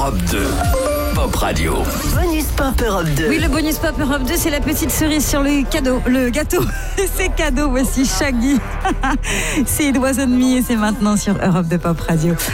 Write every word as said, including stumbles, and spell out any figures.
Europe deux. Pop Radio. Bonus Pop Europe deux. Oui, le bonus Pop Europe deux, c'est la petite cerise sur le cadeau, le gâteau. C'est cadeau, voici Shaggy. C'est It Wasn't Me et c'est maintenant sur Europe deux Pop Radio.